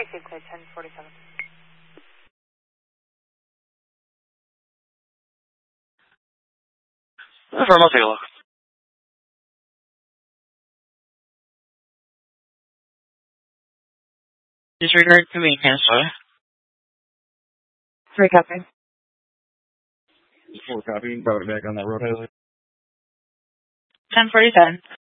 Take clear 1047. Affirm, I'll take a look. Disregard to maintenance, sorry. 3 copy. 4 copy. Brought it back on that road highway. 1047.